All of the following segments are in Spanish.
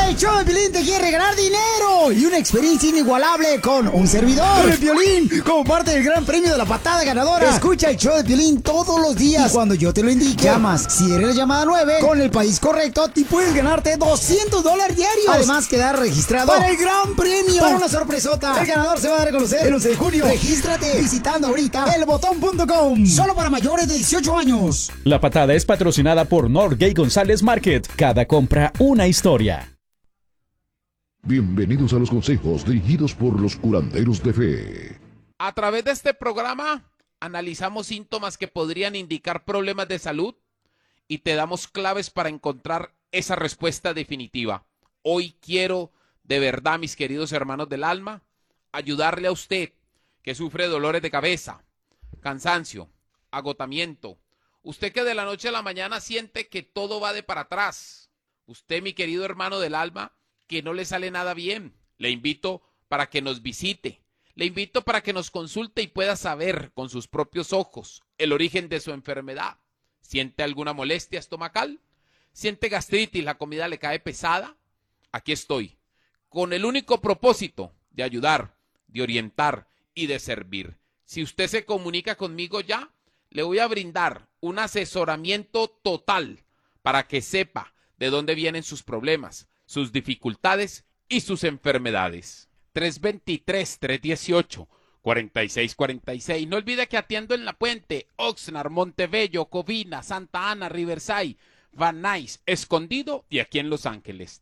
El show de Piolín te quiere regalar dinero y una experiencia inigualable con un servidor. Con el Piolín, como parte del gran premio de la patada ganadora. Escucha el show de Piolín todos los días. Y cuando yo te lo indique, llamas. Si eres la llamada 9, con el país correcto, y puedes ganarte $200 diarios. Además, quedar registrado para el gran premio. Para una sorpresota. El ganador se va a dar a conocer el 11 de junio. Regístrate visitando ahorita elbotón.com. Solo para mayores de 18 años. La patada es patrocinada por Norgay González Market. Cada compra, una historia. Bienvenidos a los consejos dirigidos por los curanderos de fe. A través de este programa analizamos síntomas que podrían indicar problemas de salud y te damos claves para encontrar esa respuesta definitiva. Hoy quiero, de verdad, mis queridos hermanos del alma, ayudarle a usted que sufre dolores de cabeza, cansancio, agotamiento. Usted que de la noche a la mañana siente que todo va de para atrás. Usted, mi querido hermano del alma, que no le sale nada bien. Le invito para que nos visite. Le invito para que nos consulte y pueda saber con sus propios ojos el origen de su enfermedad. ¿Siente alguna molestia estomacal? ¿Siente gastritis? ¿La comida le cae pesada? Aquí estoy, con el único propósito de ayudar, de orientar y de servir. Si usted se comunica conmigo ya, le voy a brindar un asesoramiento total para que sepa de dónde vienen sus problemas, sus dificultades y sus enfermedades. 323-318-4646. No olvide que atiendo en La Puente, Oxnard, Montebello, Covina, Santa Ana, Riverside, Van Nuys, Escondido y aquí en Los Ángeles.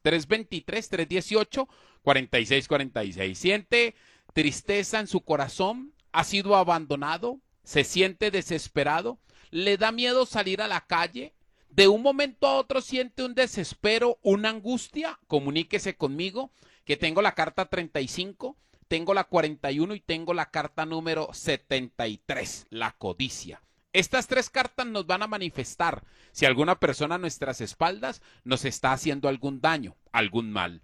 323-318-4646. ¿Siente tristeza en su corazón? ¿Ha sido abandonado? ¿Se siente desesperado? ¿Le da miedo salir a la calle? ¿De un momento a otro siente un desespero, una angustia? Comuníquese conmigo, que tengo la carta 35, tengo la 41 y tengo la carta número 73, la codicia. Estas tres cartas nos van a manifestar si alguna persona a nuestras espaldas nos está haciendo algún daño, algún mal.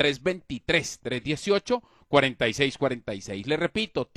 323-318-4646. Le repito,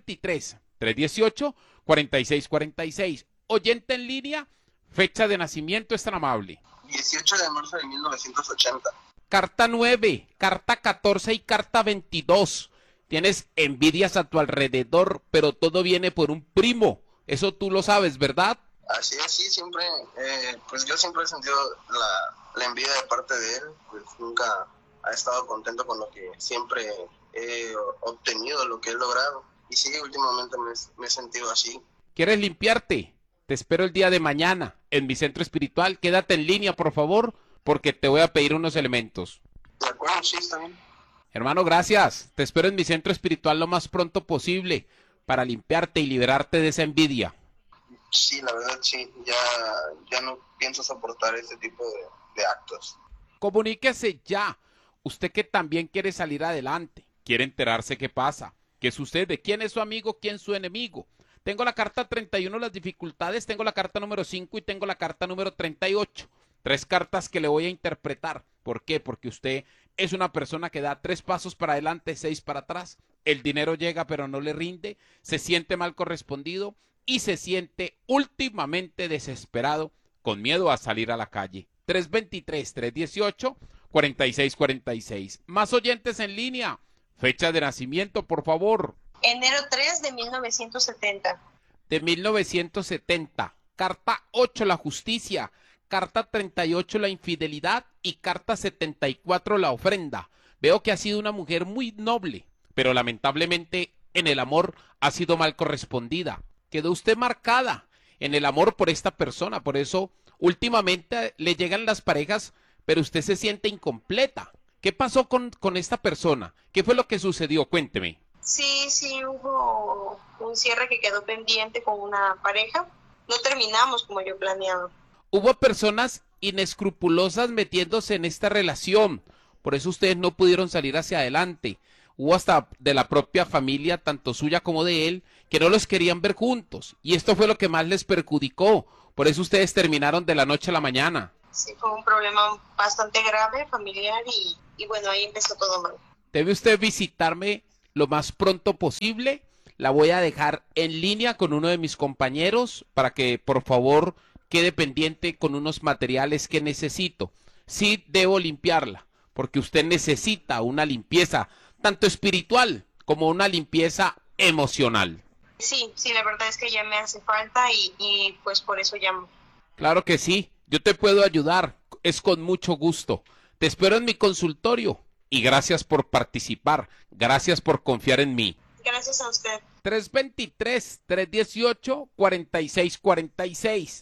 323-318-4646. Oyente en línea, fecha de nacimiento, es tan amable. 18 de marzo de 1980. Carta 9, carta 14 y carta 22. Tienes envidias a tu alrededor, pero todo viene por un primo. Eso tú lo sabes, ¿verdad? Así es, sí, siempre, pues yo siempre he sentido la envidia de parte de él, pues nunca ha estado contento con lo que siempre he obtenido, lo que he logrado. Y sí, últimamente me he sentido así. ¿Quieres limpiarte? Te espero el día de mañana en mi centro espiritual. Quédate en línea, por favor, porque te voy a pedir unos elementos. De acuerdo, sí, está bien. Hermano, gracias. Te espero en mi centro espiritual lo más pronto posible para limpiarte y liberarte de esa envidia. Sí, la verdad, sí. Ya no pienso soportar este tipo de actos. Comuníquese ya. Usted que también quiere salir adelante, quiere enterarse qué pasa, qué sucede, quién es su amigo, quién es su enemigo. Tengo la carta 31, las dificultades, tengo la carta número 5 y tengo la carta número 38. Tres cartas que le voy a interpretar. ¿Por qué? Porque usted es una persona que da 3 pasos para adelante, 6 para atrás. El dinero llega pero no le rinde, se siente mal correspondido y se siente últimamente desesperado, con miedo a salir a la calle. 323-318-4646. Más oyentes en línea. Fecha de nacimiento, por favor. Enero 3 de 1970. De 1970. Carta 8, la justicia. Carta 38, la infidelidad. Y carta 74, la ofrenda. Veo que ha sido una mujer muy noble, pero lamentablemente en el amor ha sido mal correspondida. Quedó usted marcada en el amor por esta persona. Por eso últimamente le llegan las parejas, pero usted se siente incompleta. ¿Qué pasó con esta persona? ¿Qué fue lo que sucedió? Cuénteme. Sí, hubo un cierre que quedó pendiente con una pareja. No terminamos como yo planeaba. Hubo personas inescrupulosas metiéndose en esta relación. Por eso ustedes no pudieron salir hacia adelante. Hubo hasta de la propia familia, tanto suya como de él, que no los querían ver juntos. Y esto fue lo que más les perjudicó. Por eso ustedes terminaron de la noche a la mañana. Sí, fue un problema bastante grave, familiar, y bueno, ahí empezó todo mal. Debe usted visitarme lo más pronto posible. La voy a dejar en línea con uno de mis compañeros para que por favor quede pendiente con unos materiales que necesito. Sí debo limpiarla, porque usted necesita una limpieza, tanto espiritual como una limpieza emocional. Sí, la verdad es que ya me hace falta y pues por eso llamo. Claro que sí, yo te puedo ayudar, es con mucho gusto. Te espero en mi consultorio y gracias por participar, gracias por confiar en mí. Gracias a usted. 323-318-4646.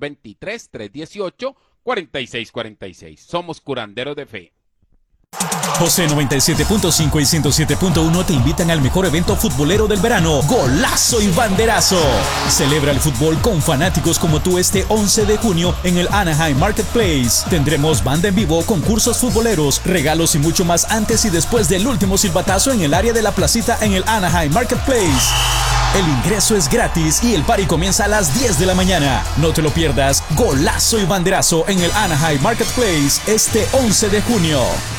323-318-4646. Somos Curanderos de Fe. José 97.5 y 107.1 te invitan al mejor evento futbolero del verano, Golazo y Banderazo. Celebra el fútbol con fanáticos como tú este 11 de junio en el Anaheim Marketplace. Tendremos banda en vivo, concursos futboleros, regalos y mucho más antes y después del último silbatazo en el área de la placita en el Anaheim Marketplace. El ingreso es gratis y el party comienza a las 10 de la mañana. No te lo pierdas, Golazo y Banderazo en el Anaheim Marketplace este 11 de junio.